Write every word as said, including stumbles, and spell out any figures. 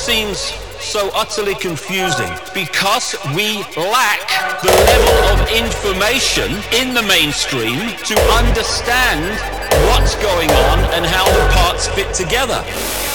seems so utterly confusing? Because we lack the level of information in the mainstream to understand what's going on and how the parts fit together.